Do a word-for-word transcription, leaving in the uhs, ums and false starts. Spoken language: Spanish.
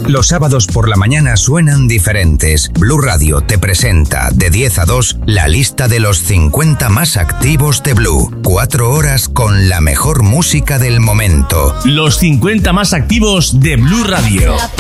Los sábados por la mañana suenan diferentes. Blue Radio te presenta de diez a dos la lista de los cincuenta más activos de Blue. Cuatro horas con la mejor música del momento. Los cincuenta más activos de Blue Radio.